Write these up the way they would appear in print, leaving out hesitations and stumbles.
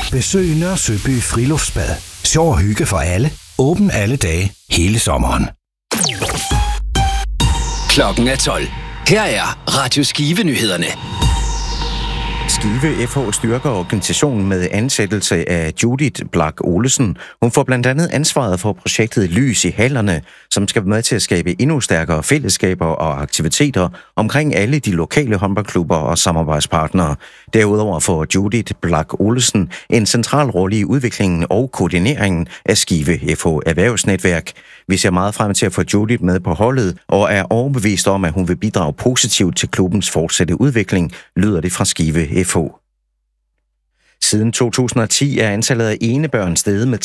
Besøg Nørre Søby Friluftsbad. Sjov og hygge for alle. Åben alle dage, hele sommeren. Klokken er 12. Her er Radio Skive-nyhederne. Skive FH styrker organisationen med ansættelse af Judith Blak Olesen. Hun får blandt andet ansvaret for projektet Lys i hallerne, som skal være med til at skabe endnu stærkere fællesskaber og aktiviteter omkring alle de lokale håndboldklubber og samarbejdspartnere. Derudover får Judith Blak Olesen en central rolle i udviklingen og koordineringen af Skive FH Erhvervsnetværk. Vi ser meget frem til at få Judith med på holdet og er overbevist om, at hun vil bidrage positivt til klubbens fortsatte udvikling, lyder det fra Skive FH. Siden 2010 er antallet af enebørn steget med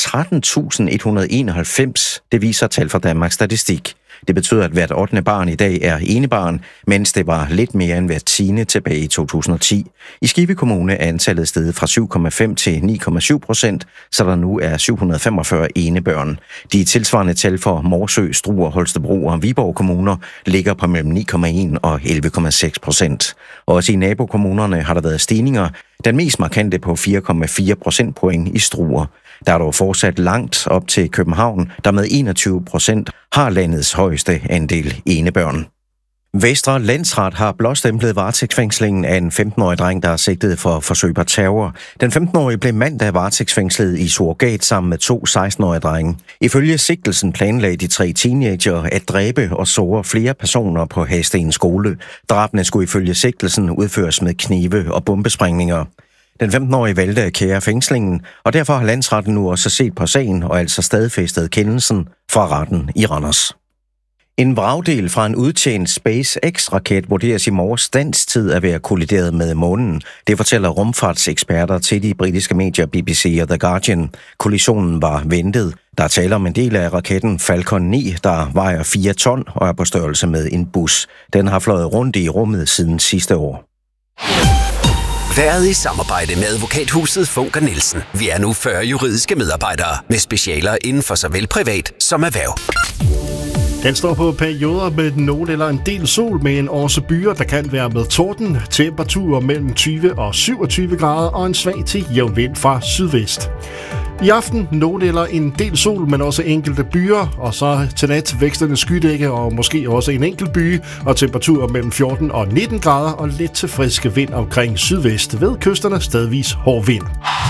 13.191. Det viser tal fra Danmarks Statistik. Det betyder, at hvert 8. barn i dag er enebarn, mens det var lidt mere end hvert 10. tilbage i 2010. I Skive Kommune er antallet steget fra 7,5 til 9,7%, så der nu er 745 enebørn. De tilsvarende tal for Morsø, Struer, Holstebro og Viborg kommuner ligger på mellem 9,1 og 11,6%. Også i nabokommunerne har der været stigninger. Den mest markante på 4,4 procentpoint i Struer. Der er dog fortsat langt op til København, der med 21% har landets højeste andel enebørn. Vestre Landsret har blåstemplet varetægtsfængslingen af en 15-årig dreng, der er sigtet for forsøg på terror. Den 15-årige blev mandag varetægtsfængslet i surrogat sammen med 2 16-årige drenge. Ifølge sigtelsen planlagde de 3 teenager at dræbe og såre flere personer på Hasten skole. Drabene skulle ifølge sigtelsen udføres med knive og bombesprængninger. Den 15-årige valgte at kære fængslingen, og derfor har landsretten nu også set på sagen og altså stadfæstet kendelsen fra retten i Randers. En vragdel fra en udtjent SpaceX-raket vurderes i morges dansk tid at være kollideret med månen. Det fortæller rumfartseksperter til de britiske medier BBC og The Guardian. Kollisionen var ventet. Der taler om en del af raketten Falcon 9, der vejer 4 ton og er på størrelse med en bus. Den har fløjet rundt i rummet siden sidste år. Været i samarbejde med advokathuset Funker Nielsen. Vi er nu 40 juridiske medarbejdere med specialer inden for såvel privat som erhverv. Den står på perioder med nogen eller en del sol med en årse byer, der kan være med torden, temperaturer mellem 20 og 27 grader og en svag til jævn vind fra sydvest. I aften nogen eller en del sol, men også enkelte byer, og så til nat vækstende skydække og måske også en enkelt by, og temperaturer mellem 14 og 19 grader og lidt til friske vind omkring sydvest. Ved kysterne stedvis hård vind.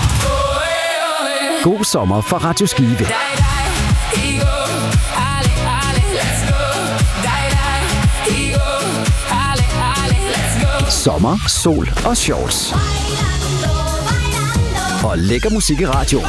God sommer fra Radio Skive. Sommer, sol og shorts. Og lækker musik i radioen.